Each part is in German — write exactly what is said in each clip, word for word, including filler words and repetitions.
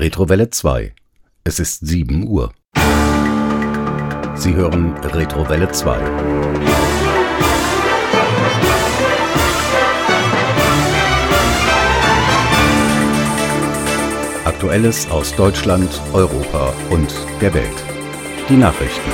Retrowelle zwei. Es ist sieben Uhr. Sie hören Retrowelle zwei. Aktuelles aus Deutschland, Europa und der Welt. Die Nachrichten.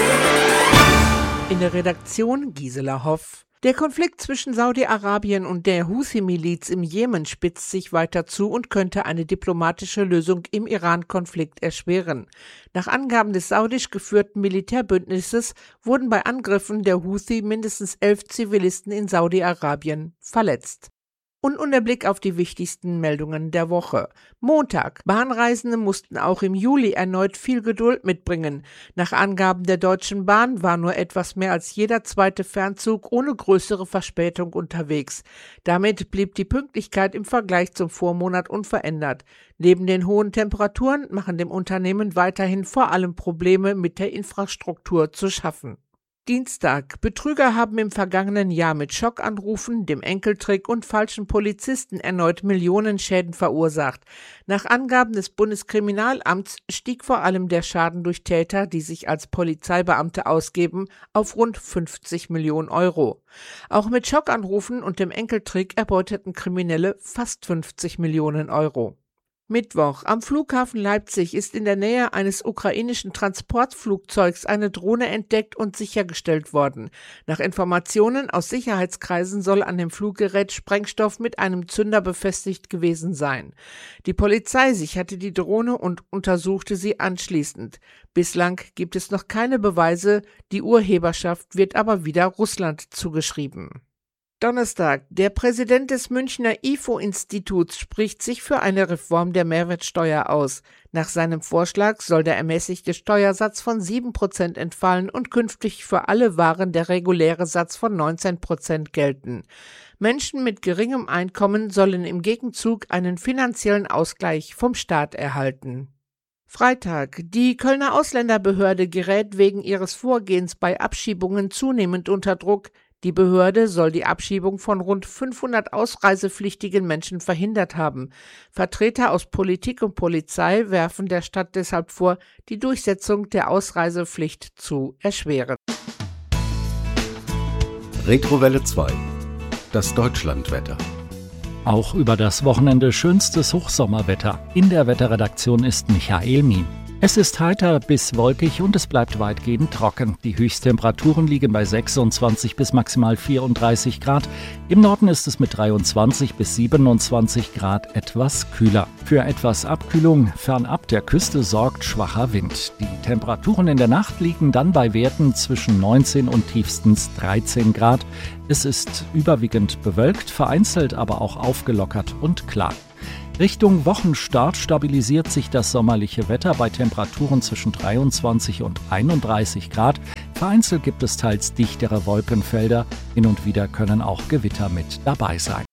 In der Redaktion Gisela Hoff. Der Konflikt zwischen Saudi-Arabien und der Houthi-Miliz im Jemen spitzt sich weiter zu und könnte eine diplomatische Lösung im Iran-Konflikt erschweren. Nach Angaben des saudisch geführten Militärbündnisses wurden bei Angriffen der Houthi mindestens elf Zivilisten in Saudi-Arabien verletzt. Und nun der Blick auf die wichtigsten Meldungen der Woche. Montag. Bahnreisende mussten auch im Juli erneut viel Geduld mitbringen. Nach Angaben der Deutschen Bahn war nur etwas mehr als jeder zweite Fernzug ohne größere Verspätung unterwegs. Damit blieb die Pünktlichkeit im Vergleich zum Vormonat unverändert. Neben den hohen Temperaturen machen dem Unternehmen weiterhin vor allem Probleme mit der Infrastruktur zu schaffen. Dienstag. Betrüger haben im vergangenen Jahr mit Schockanrufen, dem Enkeltrick und falschen Polizisten erneut Millionenschäden verursacht. Nach Angaben des Bundeskriminalamts stieg vor allem der Schaden durch Täter, die sich als Polizeibeamte ausgeben, auf rund fünfzig Millionen Euro. Auch mit Schockanrufen und dem Enkeltrick erbeuteten Kriminelle fast fünfzig Millionen Euro. Mittwoch. Am Flughafen Leipzig ist in der Nähe eines ukrainischen Transportflugzeugs eine Drohne entdeckt und sichergestellt worden. Nach Informationen aus Sicherheitskreisen soll an dem Fluggerät Sprengstoff mit einem Zünder befestigt gewesen sein. Die Polizei sicherte die Drohne und untersuchte sie anschließend. Bislang gibt es noch keine Beweise, die Urheberschaft wird aber wieder Russland zugeschrieben. Donnerstag. Der Präsident des Münchner I F O-Instituts spricht sich für eine Reform der Mehrwertsteuer aus. Nach seinem Vorschlag soll der ermäßigte Steuersatz von sieben Prozent entfallen und künftig für alle Waren der reguläre Satz von neunzehn Prozent gelten. Menschen mit geringem Einkommen sollen im Gegenzug einen finanziellen Ausgleich vom Staat erhalten. Freitag. Die Kölner Ausländerbehörde gerät wegen ihres Vorgehens bei Abschiebungen zunehmend unter Druck. Die Behörde soll die Abschiebung von rund fünfhundert ausreisepflichtigen Menschen verhindert haben. Vertreter aus Politik und Polizei werfen der Stadt deshalb vor, die Durchsetzung der Ausreisepflicht zu erschweren. Retrowelle zwei. Das Deutschlandwetter. Auch über das Wochenende schönstes Hochsommerwetter. In der Wetterredaktion ist Michael Mien. Es ist heiter bis wolkig und es bleibt weitgehend trocken. Die Höchsttemperaturen liegen bei sechsundzwanzig bis maximal vierunddreißig Grad. Im Norden ist es mit dreiundzwanzig bis siebenundzwanzig Grad etwas kühler. Für etwas Abkühlung fernab der Küste sorgt schwacher Wind. Die Temperaturen in der Nacht liegen dann bei Werten zwischen neunzehn und tiefstens dreizehn Grad. Es ist überwiegend bewölkt, vereinzelt aber auch aufgelockert und klar. Richtung Wochenstart stabilisiert sich das sommerliche Wetter bei Temperaturen zwischen dreiundzwanzig und einunddreißig Grad. Vereinzelt gibt es teils dichtere Wolkenfelder. Hin und wieder können auch Gewitter mit dabei sein.